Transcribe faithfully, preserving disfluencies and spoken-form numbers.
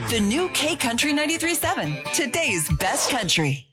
The new K Country ninety-three point seven, today's best country.